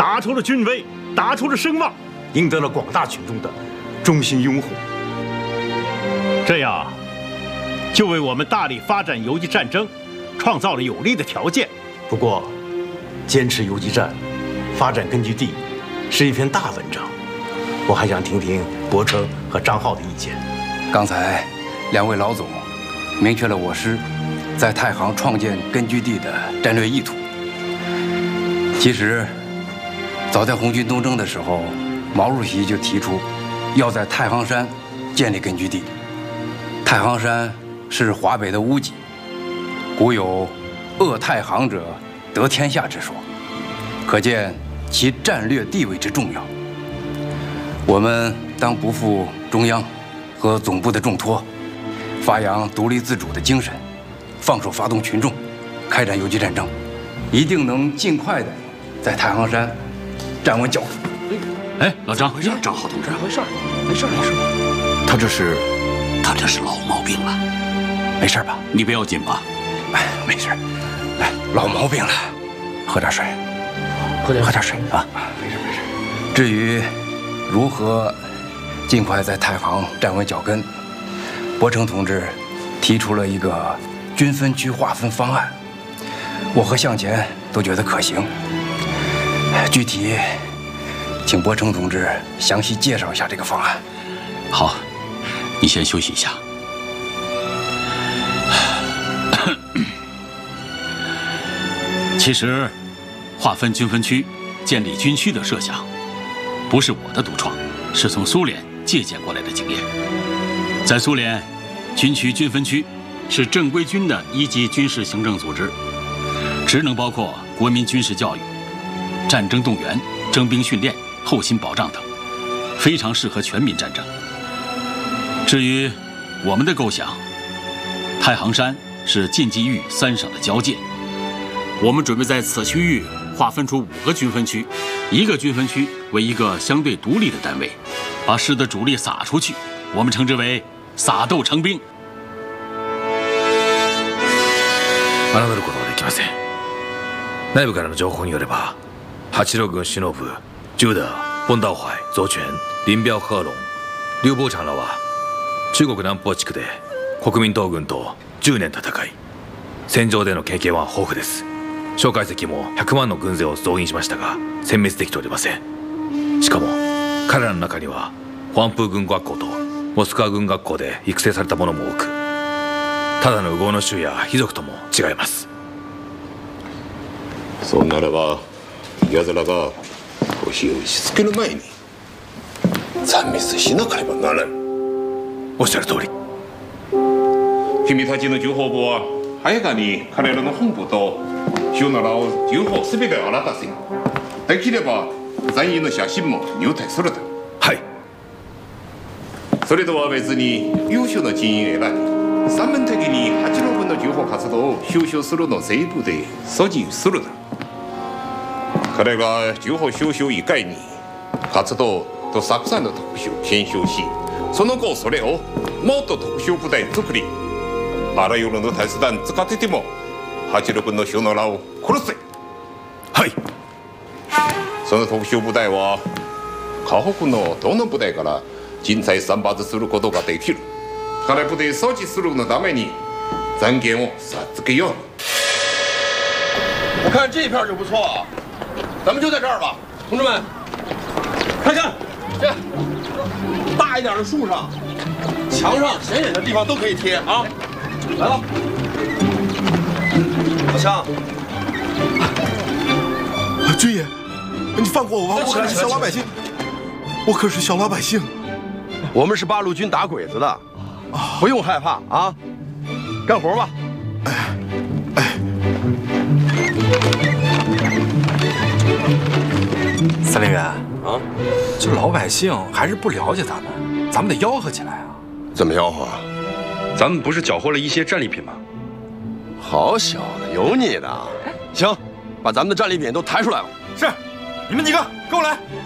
打出了军威，打出了声望，赢得了广大群众的衷心拥护。这样，就为我们大力发展游击战争创造了有利的条件。不过，坚持游击战，发展根据地，是一篇大文章。我还想听听伯承和张浩的意见。 刚才两位老总明确了我师在太行创建根据地的战略意图。其实，早在红军东征的时候，毛主席就提出要在太行山建立根据地。太行山是华北的屋脊，古有“扼太行者得天下”之说，可见其战略地位之重要。我们当不负中央和总部的重托，发扬独立自主的精神，放手发动群众，开展游击战争，一定能尽快的在太行山站稳脚跟。 哎，老张， 张浩同志， 没事，没事，没事。 他这是老毛病了，没事吧？你不要紧吧？ 哎，没事。来，老毛病了，喝点水，喝点水啊。没事没事。至于如何尽快在太行站稳脚跟，伯承同志提出了一个军分区划分方案，我和向前都觉得可行。具体，请伯承同志详细介绍一下这个方案。 好，你先休息一下。其实，划分军分区、建立军区的设想，不是我的独创，是从苏联借鉴过来的经验。在苏联，军区、军分区是正规军的一级军事行政组织，职能包括国民军事教育、战争动员、征兵训练、后勤保障等，非常适合全民战争。至于我们的构想，太行山是晋冀豫3省的交界，我们准备在此区域划分出5个军分区，一个军分区为一个相对独立的单位，把师的主力撒出去，我们称之为撒豆成兵。 侮ることはできません。内部からの情報によれば、八路軍首脳部、朱德、ボンダオハイ、ゾウチュエン、リンビャオハーロン、劉邦長らは中国南方地区で国民党軍と10年戦い、戦場での経験は豊富です。蒋介石も100万の軍勢を増員しましたが殲滅できておりません。しかも彼らの中には保安風軍学校とモスクワ軍学校で育成された者も多く、ただの右往の衆や貴族とも違います。 そんならば奴らが腰を押し付ける前に残滅しなければならん。 おっしゃる通り。 君たちの情報部は早かに彼らの本部と塩奈良を情報すべて洗たせ、できれば残員の写真も入隊するだ。 はい。 それとは別に優秀な人員を選び、三面的に八路軍の情報活動を収集するの全部で阻止するだ。彼が情報収集以外に活動と作戦の特殊を検証し、その後それをもっと特殊部隊作り、あらゆるの手段使ってても八路軍の首脳らを殺せ。 はい。 その特殊部隊は河北のどの部隊から人材選抜することができる。彼部隊阻止するのために残言を授けよう。 我看这片就不错啊，咱们就在这儿吧，同志们，开枪！这大一点的树上、墙上显眼的地方都可以贴啊。来了，老乡， 军爷，你放过我吧，我可是小老百姓，我可是小老百姓。 我们是八路军打鬼子的，不用害怕啊，干活吧。 司令员啊，这老百姓还是不了解咱们得吆喝起来啊！ 怎么吆喝？ 咱们不是缴获了一些战利品吗？ 好小子，有你的！行，把咱们的战利品都抬出来吧。 是，你们几个跟我来。